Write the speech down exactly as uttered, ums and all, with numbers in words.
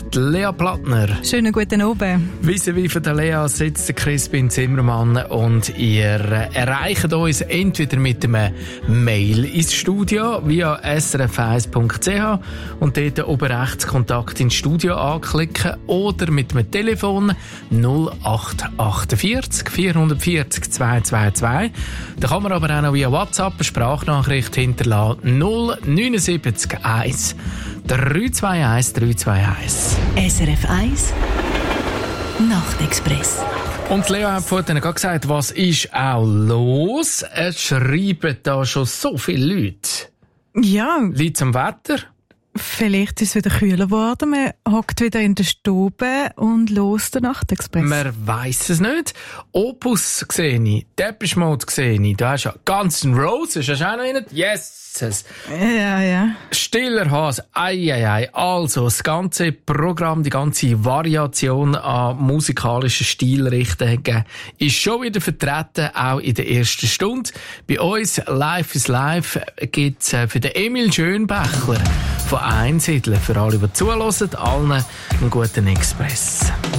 die Lea Plattner. Schönen guten Abend. Vis-à-vis von der Lea sitzt der Crispin Zimmermann und ihr erreicht uns entweder mit einem Mail ins Studio via s r f eins punkt c h und dort oben rechts Kontakt ins Studio anklicken oder mit einem Telefon null acht achtundvierzig vierhundertvierzig zweihundertzweiundzwanzig. Da kann man aber auch noch via WhatsApp eine Sprachnachricht hinterlassen. null neunundsiebzig eins drei zwei eins drei zwei eins. S R F eins Nachtexpress. Und Leo hat vorhin gerade gesagt, was ist auch los? Es schreiben da schon so viele Leute. Ja. Liegt am Wetter? Vielleicht ist es wieder kühler geworden. Man hockt wieder in der Stube und los den Nachtexpress. Man weiss es nicht. Opus sehe ich, Depeche Mode sehe ich, da hast du ja Guns N' Roses, hast du auch noch einen? Yes! Ja, ja. Stiller Hase, ei, ei, ei. Also, das ganze Programm, die ganze Variation an musikalischen Stilrichtungen ist schon wieder vertreten, auch in der ersten Stunde. Bei uns, Live is Live, gibt's für den Emil Schönbächler von Einsiedeln, für alle, die zuhören, allen einen guten Express.